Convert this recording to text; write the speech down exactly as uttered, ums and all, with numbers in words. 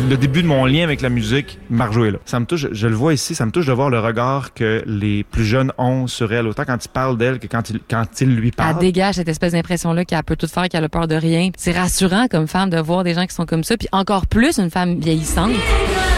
le début de mon lien avec la musique, Marjo est là. Ça me touche, je le vois ici, ça me touche de voir le regard que les plus jeunes ont sur elle, autant quand ils parlent d'elle que quand ils, quand ils lui parlent. Elle dégage cette espèce d'impression-là qu'elle peut tout faire, qu'elle a peur de rien. C'est rassurant comme femme de voir des gens qui sont comme ça, puis encore plus une femme vieillissante.